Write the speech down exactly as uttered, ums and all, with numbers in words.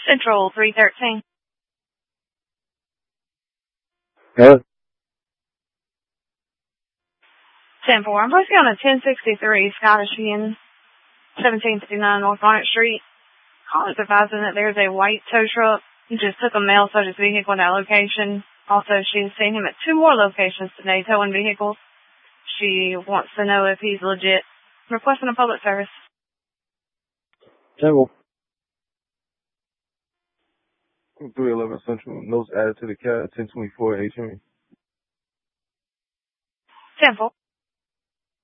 Central three thirteen. Hello? ten four. I'm posting on a ten sixty-three Scottish Inn, seventeen fifty-nine North Bonnet Street. Call is advising that there's a white tow truck. He just took a male subject's vehicle in that location. Also, she's seen him at two more locations today towing vehicles. She wants to know if he's legit. Requesting a public service. General. three eleven Central. Notes added to the cat. ten twenty-four H M E. ten four.